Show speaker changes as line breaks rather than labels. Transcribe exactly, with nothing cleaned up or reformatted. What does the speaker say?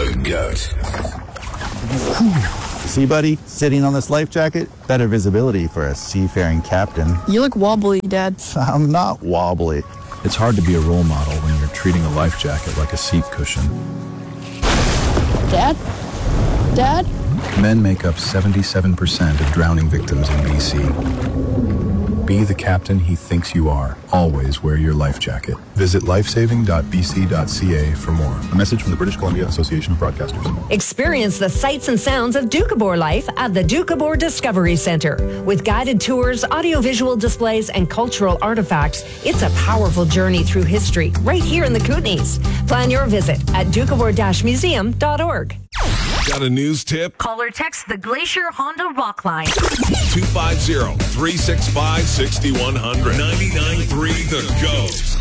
The GOAT.
See, buddy, sitting on this life jacket, better visibility for a seafaring captain.
You look wobbly, Dad.
I'm not wobbly.
It's hard to be a role model when you're treating a life jacket like a seat cushion.
Dad? Dad?
Men make up seventy-seven percent of drowning victims in B C. Be the captain he thinks you are. Always wear your life jacket. Visit lifesaving dot b c dot c a for more. A message from the British Columbia Association of Broadcasters.
Experience the sights and sounds of Doukhobor life at the Doukhobor Discovery Center. With guided tours, audiovisual displays, and cultural artifacts, it's a powerful journey through history right here in the Kootenays. Plan your visit at doukhobor dash museum dot org.
Got a news tip?
Call or text the Glacier Honda Rock Line.
two five zero, three six five, six one zero zero. ninety-nine point three The GOAT.